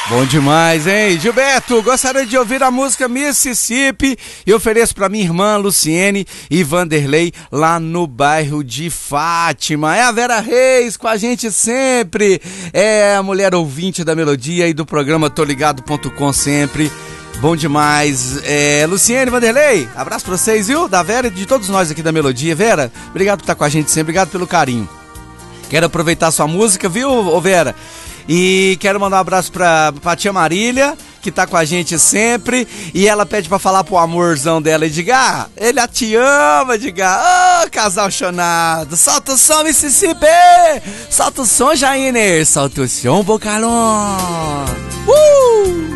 Bom demais, hein? Gilberto, gostaria de ouvir a música Mississippi e ofereço pra minha irmã Luciene e Vanderlei lá no bairro de Fátima. É a Vera Reis com a gente sempre. É a mulher ouvinte da melodia e do programa toligado.com sempre. Bom demais. Luciene, Vanderlei, abraço pra vocês, viu? Da Vera e de todos nós aqui da Melodia. Vera, obrigado por estar com a gente sempre, obrigado pelo carinho. Quero aproveitar sua música, viu, Vera? E quero mandar um abraço pra tia Marília, que tá com a gente sempre. E ela pede pra falar pro amorzão dela, Edgar. Ele a te ama, Edgar. Ô, casal chonado. Solta o som, Mississippi. Solta o som, Jainer. Solta o som, Bocalon.